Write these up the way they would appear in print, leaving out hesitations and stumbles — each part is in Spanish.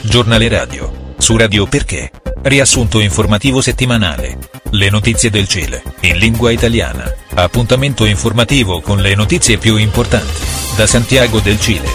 Giornale radio. Su Radio Perché. Riassunto informativo settimanale. Le notizie del Cile, in lingua italiana. Appuntamento informativo con le notizie più importanti. Da Santiago del Cile.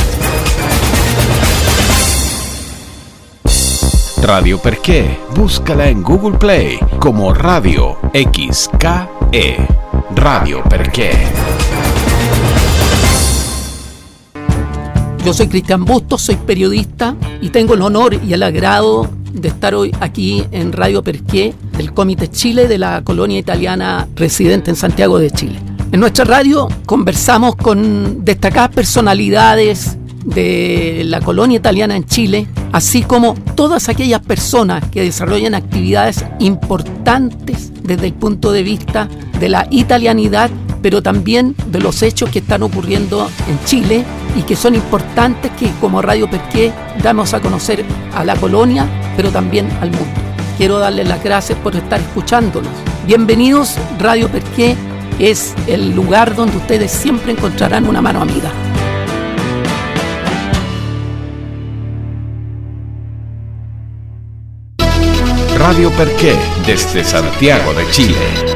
Radio Perché. Búscala en Google Play como Radio XKE. Radio Perché. Yo soy Cristian Bustos, soy periodista y tengo el honor y el agrado de estar hoy aquí en Radio Perché del Comité Chile de la colonia italiana residente en Santiago de Chile. En nuestra radio conversamos con destacadas personalidades de la colonia italiana en Chile, así como todas aquellas personas que desarrollan actividades importantes desde el punto de vista de la italianidad, pero también de los hechos que están ocurriendo en Chile y que son importantes que como Radio Perché damos a conocer a la colonia, pero también al mundo. Quiero darles las gracias por estar escuchándonos. Bienvenidos, Radio Perché es el lugar donde ustedes siempre encontrarán una mano amiga. Radio Perché desde Santiago de Chile.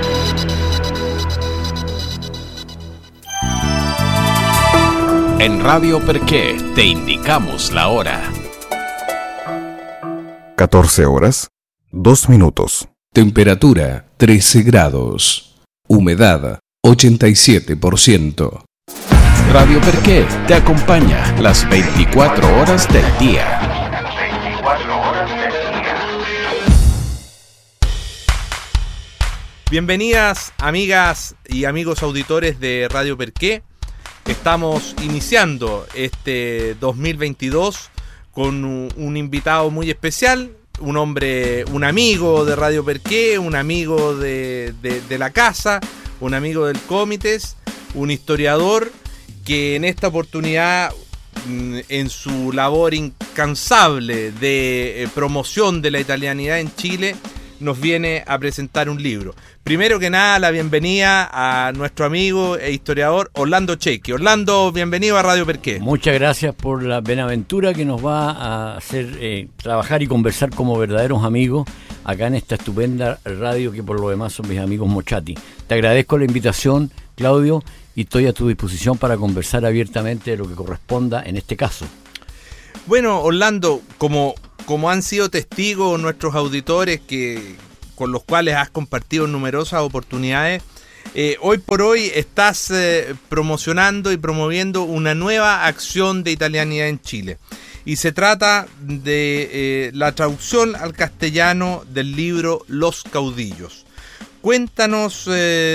En Radio Perché te indicamos la hora. 14 horas, 2 minutos. Temperatura 13 grados. Humedad 87%. Radio Perché te acompaña las 24 horas del día. Bienvenidas, amigas y amigos auditores de Radio Perché. Estamos iniciando este 2022 con un invitado muy especial, un hombre, un amigo de Radio Perché, un amigo de la casa, un amigo del Comités, un historiador que en esta oportunidad, en su labor incansable de promoción de la italianidad en Chile, nos viene a presentar un libro. Primero que nada, la bienvenida a nuestro amigo e historiador Orlando Chechi. Orlando, bienvenido a Radio Perché. Muchas gracias por la benaventura que nos va a hacer trabajar y conversar como verdaderos amigos acá en esta estupenda radio que por lo demás son mis amigos Mochati. Te agradezco la invitación, Claudio, y estoy a tu disposición para conversar abiertamente de lo que corresponda en este caso. Bueno, Orlando, como han sido testigos nuestros auditores con los cuales has compartido numerosas oportunidades, hoy por hoy estás promocionando y promoviendo una nueva acción de italianidad en Chile. Y se trata de la traducción al castellano del libro Los Caudillos. Cuéntanos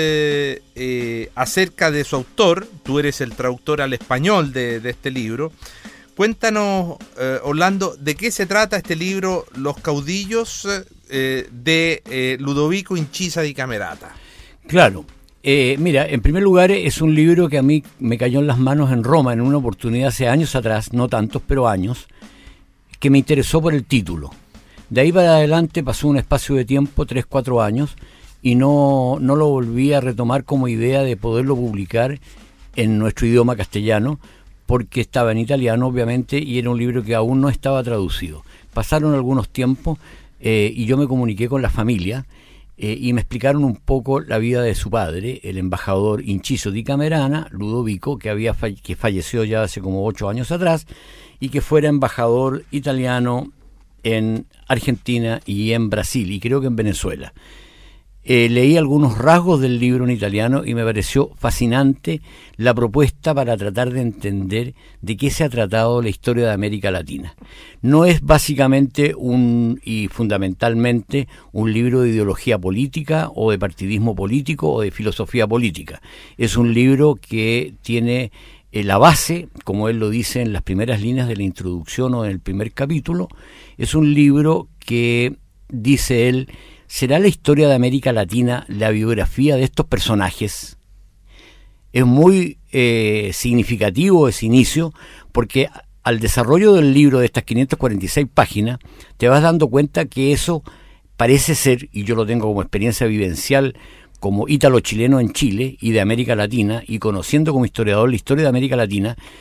acerca de su autor. Tú eres el traductor al español de este libro. Cuéntanos, Orlando, ¿de qué se trata este libro, Los Caudillos, de Ludovico Incisa di Camerata? Claro, mira, en primer lugar es un libro que a mí me cayó en las manos en Roma en una oportunidad hace años atrás, no tantos, pero años, que me interesó por el título. De ahí para adelante pasó un espacio de tiempo, 3-4 años, y no lo volví a retomar como idea de poderlo publicar en nuestro idioma castellano, porque estaba en italiano, obviamente, y era un libro que aún no estaba traducido. Pasaron algunos tiempos y yo me comuniqué con la familia y me explicaron un poco la vida de su padre, el embajador Inciso di Camerata, Ludovico, que falleció ya hace como 8 años atrás, y que fuera embajador italiano en Argentina y en Brasil, y creo que en Venezuela. Leí algunos rasgos del libro en italiano y me pareció fascinante la propuesta para tratar de entender de qué se ha tratado la historia de América Latina. No es básicamente y fundamentalmente un libro de ideología política o de partidismo político o de filosofía política. Es un libro que tiene la base, como él lo dice en las primeras líneas de la introducción o en el primer capítulo. Es un libro que, dice él, ¿será la historia de América Latina la biografía de estos personajes? Es muy significativo ese inicio, porque al desarrollo del libro de estas 546 páginas, te vas dando cuenta que eso parece ser, y yo lo tengo como experiencia vivencial, como ítalo-chileno en Chile y de América Latina, y conociendo como historiador la historia de América Latina,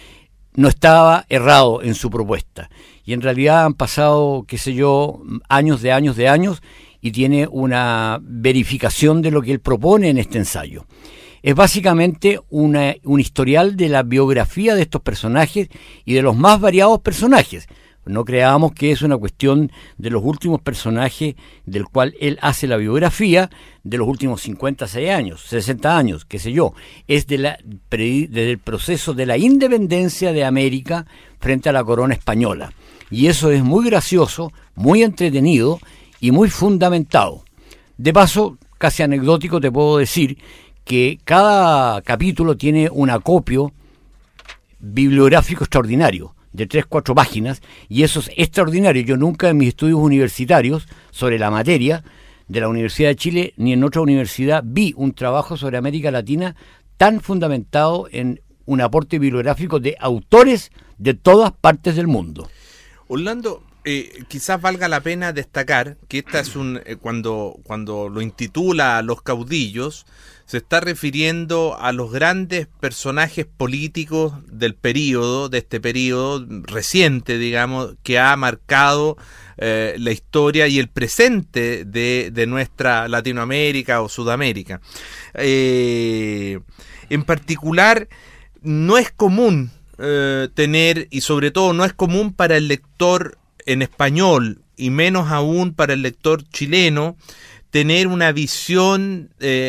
no estaba errado en su propuesta. Y en realidad han pasado, qué sé yo, años, y tiene una verificación de lo que él propone en este ensayo. Es básicamente un historial de la biografía de estos personajes y de los más variados personajes. No creamos que es una cuestión de los últimos personajes del cual él hace la biografía de los últimos 56 años, 60 años, qué sé yo. Es desde el proceso de la independencia de América frente a la corona española. Y eso es muy gracioso, muy entretenido y muy fundamentado. De paso, casi anecdótico, te puedo decir que cada capítulo tiene un acopio bibliográfico extraordinario de 3-4 páginas, y eso es extraordinario. Yo nunca en mis estudios universitarios sobre la materia de la Universidad de Chile ni en otra universidad vi un trabajo sobre América Latina tan fundamentado en un aporte bibliográfico de autores de todas partes del mundo. Orlando, quizás valga la pena destacar que esta es cuando lo intitula Los caudillos, se está refiriendo a los grandes personajes políticos del periodo, de este periodo reciente, digamos, que ha marcado la historia y el presente de nuestra Latinoamérica o Sudamérica. En particular, no es común tener, y sobre todo no es común para el lector en español, y menos aún para el lector chileno, tener una visión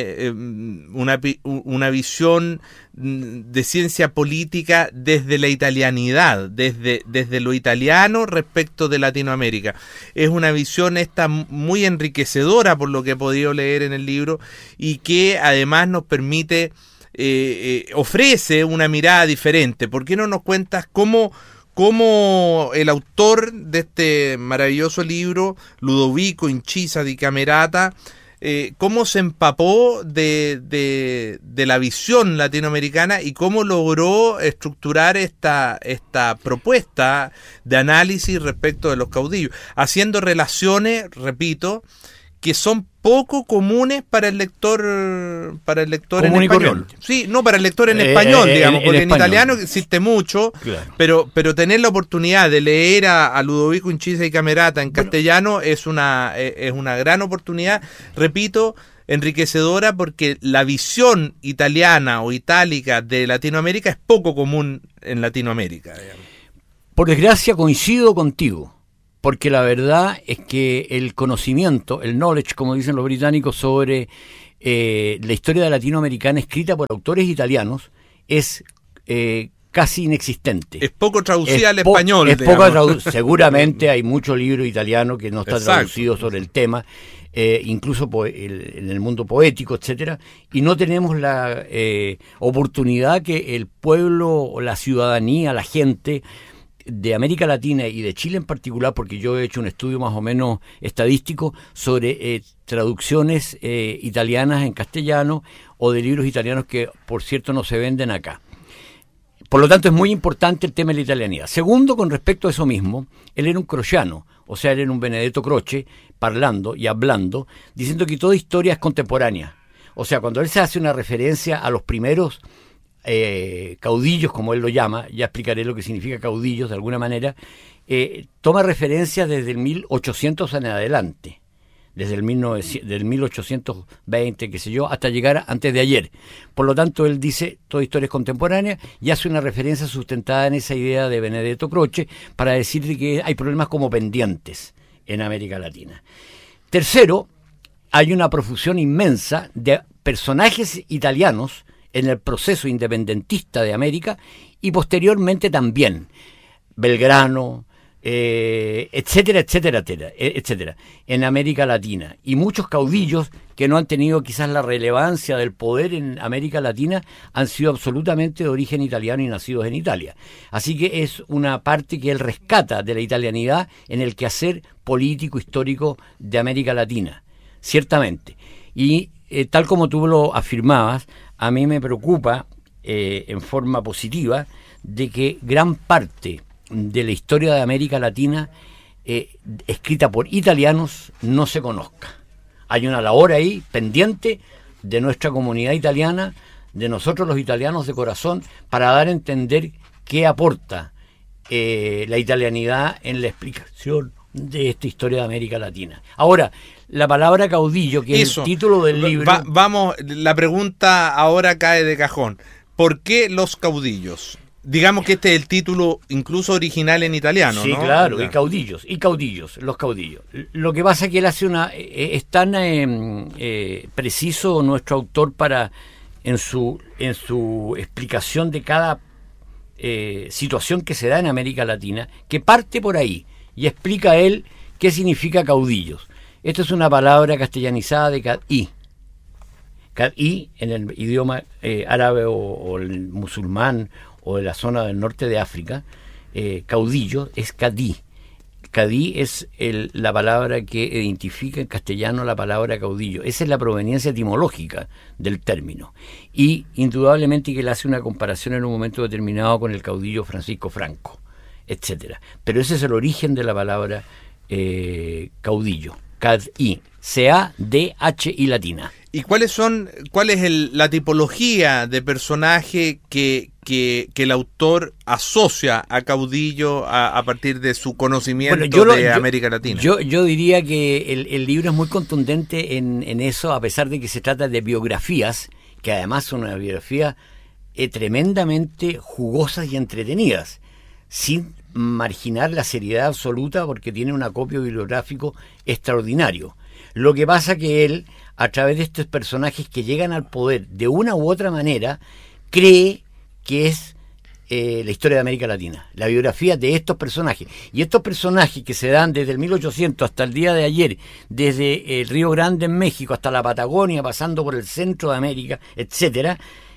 una visión de ciencia política desde la italianidad, desde lo italiano respecto de Latinoamérica. Es una visión esta muy enriquecedora por lo que he podido leer en el libro, y que además nos permite, ofrece una mirada diferente. ¿Por qué no nos cuentas cómo el autor de este maravilloso libro, Ludovico Incisa di Camerata, cómo se empapó de la visión latinoamericana y cómo logró estructurar esta propuesta de análisis respecto de los caudillos, haciendo relaciones, repito, que son poco comunes para el lector en español. Sí, no para el lector en español, digamos, porque en italiano existe mucho, claro. pero tener la oportunidad de leer a Ludovico Incisa di Camerata en castellano es una gran oportunidad, repito, enriquecedora, porque la visión italiana o itálica de Latinoamérica es poco común en Latinoamérica, digamos. Por desgracia coincido contigo, porque la verdad es que el conocimiento, el knowledge, como dicen los británicos, sobre la historia latinoamericana escrita por autores italianos es casi inexistente. Es poco traducida al español. Es poco seguramente hay mucho libro italiano que no está traducido sobre el tema, incluso en el mundo poético, etcétera, y no tenemos la oportunidad que el pueblo, la ciudadanía, la gente de América Latina y de Chile en particular, porque yo he hecho un estudio más o menos estadístico sobre traducciones italianas en castellano o de libros italianos que, por cierto, no se venden acá. Por lo tanto, es muy importante el tema de la italianidad. Segundo, con respecto a eso mismo, él era un crociano, o sea, él era un Benedetto Croce, parlando y hablando, diciendo que toda historia es contemporánea. O sea, cuando él se hace una referencia a los primeros caudillos, como él lo llama, ya explicaré lo que significa caudillos de alguna manera, toma referencias desde el 1800 en adelante, desde el 1820, qué sé yo, hasta llegar antes de ayer. Por lo tanto, él dice toda historia es contemporánea y hace una referencia sustentada en esa idea de Benedetto Croce para decir que hay problemas como pendientes en América Latina. Tercero, hay una profusión inmensa de personajes italianos en el proceso independentista de América y posteriormente también Belgrano, etcétera, etcétera, etcétera, en América Latina, y muchos caudillos que no han tenido quizás la relevancia del poder en América Latina han sido absolutamente de origen italiano y nacidos en Italia. Así que es una parte que él rescata de la italianidad en el quehacer político histórico de América Latina, ciertamente. Y tal como tú lo afirmabas, a mí me preocupa en forma positiva de que gran parte de la historia de América Latina escrita por italianos no se conozca. Hay una labor ahí pendiente de nuestra comunidad italiana, de nosotros los italianos de corazón, para dar a entender qué aporta la italianidad en la explicación de esta historia de América Latina. Ahora, la palabra caudillo, que es el título del libro... Vamos, la pregunta ahora cae de cajón. ¿Por qué los caudillos? Digamos que este es el título incluso original en italiano, sí, ¿no? Claro, y caudillos, los caudillos. Lo que pasa es que él hace es tan preciso nuestro autor en su explicación de cada situación que se da en América Latina, que parte por ahí y explica él qué significa caudillos. Esto es una palabra castellanizada de cadí. Cadí en el idioma árabe o el musulmán o de la zona del norte de África, caudillo es cadí. Cadí es la palabra que identifica en castellano la palabra caudillo. Esa es la proveniencia etimológica del término. Y indudablemente que él hace una comparación en un momento determinado con el caudillo Francisco Franco, etcétera. Pero ese es el origen de la palabra caudillo. Cadí, C-A-D-H-I latina. ¿Y cuál es la tipología de personaje que el autor asocia a caudillo a partir de su conocimiento de América Latina? Yo diría que el libro es muy contundente en eso, a pesar de que se trata de biografías, que además son una biografía tremendamente jugosas y entretenidas, sin marginar la seriedad absoluta, porque tiene un acopio bibliográfico extraordinario. Lo que pasa que él, a través de estos personajes que llegan al poder de una u otra manera, cree que es la historia de América Latina, la biografía de estos personajes. Y estos personajes que se dan desde el 1800 hasta el día de ayer, desde el Río Grande en México hasta la Patagonia, pasando por el centro de América, etcétera,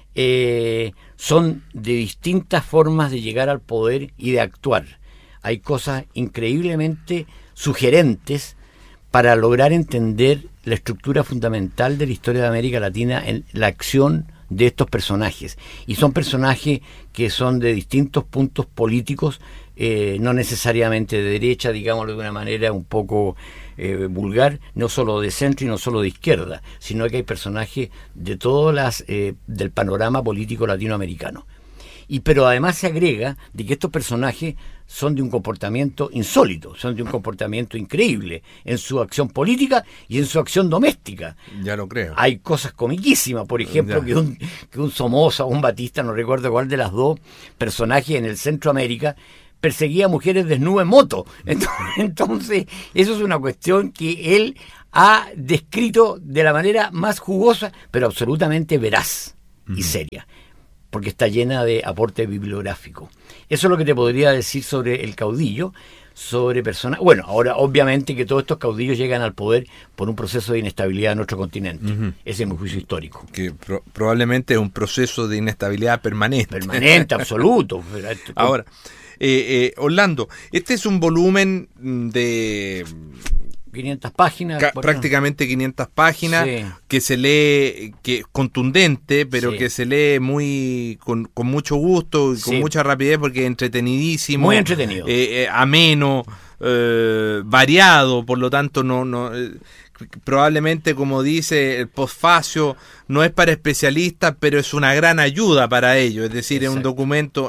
son de distintas formas de llegar al poder y de actuar. Hay cosas increíblemente sugerentes para lograr entender la estructura fundamental de la historia de América Latina en la acción de estos personajes. Y son personajes que son de distintos puntos políticos, no necesariamente de derecha, digámoslo de una manera un poco vulgar, no solo de centro y no solo de izquierda, sino que hay personajes de todas del panorama político latinoamericano. Pero además se agrega de que estos personajes son de un comportamiento insólito, son de un comportamiento increíble en su acción política y en su acción doméstica. Ya lo creo. Hay cosas comiquísimas, por ejemplo, que un Somoza o un Batista, no recuerdo cuál de las dos personajes en el Centroamérica, perseguía a mujeres desnudas en moto. Entonces, eso es una cuestión que él ha descrito de la manera más jugosa, pero absolutamente veraz y seria, porque está llena de aporte bibliográfico. Eso es lo que te podría decir sobre el caudillo, sobre personas... Bueno, ahora obviamente que todos estos caudillos llegan al poder por un proceso de inestabilidad en nuestro continente. Ese es mi juicio histórico. Que probablemente es un proceso de inestabilidad permanente. Permanente, absoluto. Ahora, Orlando, este es un volumen de... 500 páginas. Prácticamente 500 páginas, sí, que se lee, que contundente, pero sí, que se lee muy con mucho gusto y con sí, mucha rapidez, porque es entretenidísimo. Muy entretenido. Ameno, variado, por lo tanto probablemente, como dice el posfacio, no es para especialistas, pero es una gran ayuda para ellos. Es decir, es un documento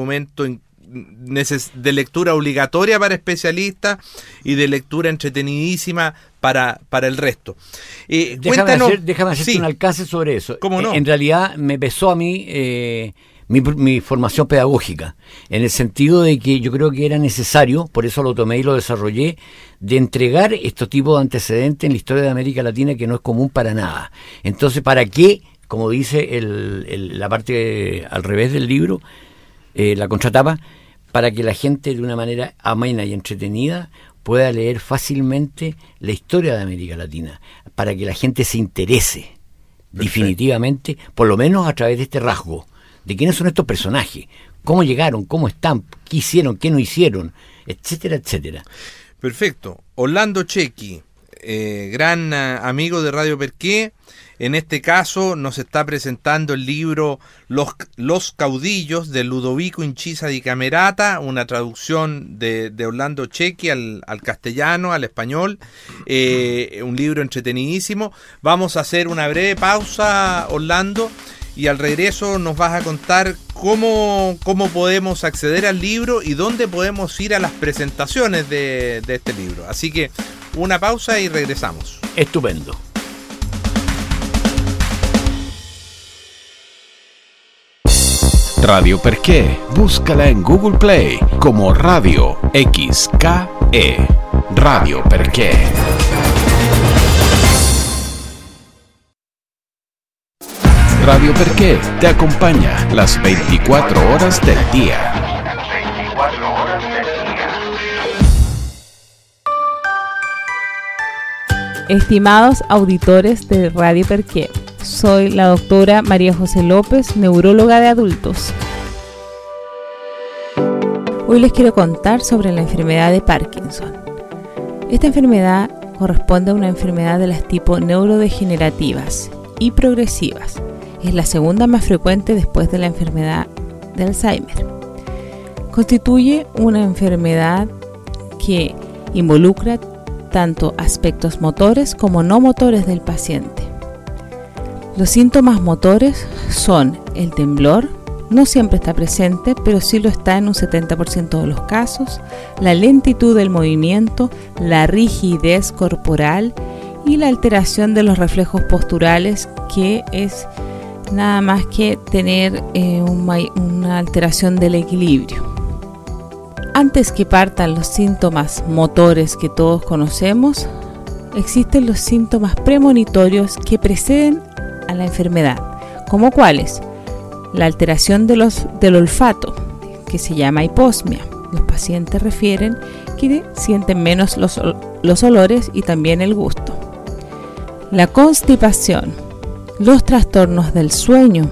de lectura obligatoria para especialistas y de lectura entretenidísima para el resto. Déjame hacerte un alcance sobre eso. ¿Cómo no? En realidad me pesó a mí mi formación pedagógica, en el sentido de que yo creo que era necesario, por eso lo tomé y lo desarrollé, de entregar este tipo de antecedentes en la historia de América Latina, que no es común para nada. Entonces, ¿para qué? Como dice la parte al revés del libro, la contratapa, para que la gente de una manera amena y entretenida pueda leer fácilmente la historia de América Latina, para que la gente se interese. Perfecto. Definitivamente, por lo menos a través de este rasgo, de quiénes son estos personajes, cómo llegaron, cómo están, qué hicieron, qué no hicieron, etcétera, etcétera. Perfecto. Orlando Chequi, gran amigo de Radio Perqué, en este caso nos está presentando el libro Los Caudillos de Ludovico Incisa di Camerata, una traducción de Orlando Chequi al castellano, al español, un libro entretenidísimo. Vamos a hacer una breve pausa, Orlando, y al regreso nos vas a contar cómo podemos acceder al libro y dónde podemos ir a las presentaciones de este libro. Así que una pausa y regresamos. Estupendo. Radio Perché, búscala en Google Play como Radio XKE. Radio Perché. Radio Perché te acompaña las 24 horas del día. Estimados auditores de Radio Perché, soy la doctora María José López, neuróloga de adultos. Hoy les quiero contar sobre la enfermedad de Parkinson. Esta enfermedad corresponde a una enfermedad de las tipo neurodegenerativas y progresivas. Es la segunda más frecuente después de la enfermedad de Alzheimer. Constituye una enfermedad que involucra tanto aspectos motores como no motores del paciente. Los síntomas motores son el temblor, no siempre está presente, pero sí lo está en un 70% de los casos, la lentitud del movimiento, la rigidez corporal y la alteración de los reflejos posturales, que es nada más que tener una alteración del equilibrio. Antes que partan los síntomas motores que todos conocemos, existen los síntomas premonitorios que preceden a la enfermedad, como cuáles: la alteración del olfato, que se llama hiposmia. Los pacientes refieren que sienten menos los olores y también el gusto. La constipación, los trastornos del sueño,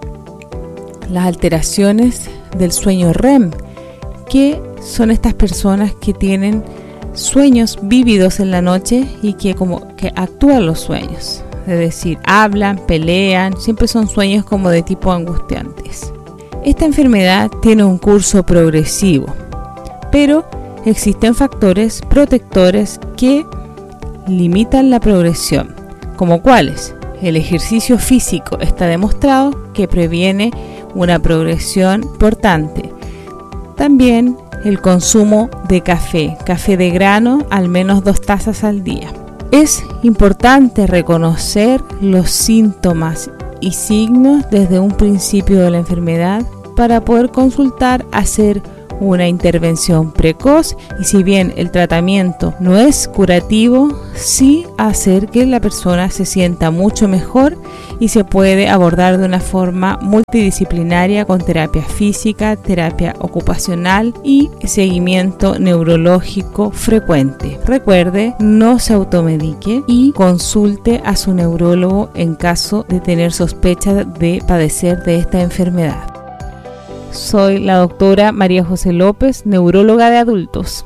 las alteraciones del sueño REM, que son estas personas que tienen sueños vívidos en la noche y que como que actúan los sueños, es decir, hablan, pelean, siempre son sueños como de tipo angustiantes. Esta enfermedad tiene un curso progresivo, pero existen factores protectores que limitan la progresión, como cuáles: el ejercicio físico está demostrado que previene una progresión importante. También el consumo de café de grano, al menos 2 tazas al día. Es importante reconocer los síntomas y signos desde un principio de la enfermedad para poder consultar, hacer una intervención precoz y, si bien el tratamiento no es curativo, sí hacer que la persona se sienta mucho mejor y se puede abordar de una forma multidisciplinaria con terapia física, terapia ocupacional y seguimiento neurológico frecuente. Recuerde, no se automedique y consulte a su neurólogo en caso de tener sospecha de padecer de esta enfermedad. Soy la doctora María José López, neuróloga de adultos.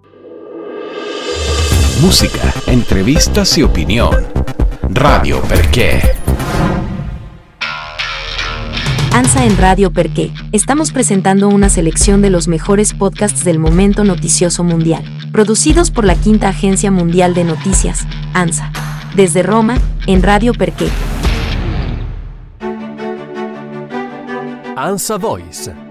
Música, entrevistas y opinión. Radio Perché. ANSA en Radio Perché. Estamos presentando una selección de los mejores podcasts del momento noticioso mundial, producidos por la Quinta Agencia Mundial de Noticias, ANSA. Desde Roma, en Radio Perché. ANSA Voice,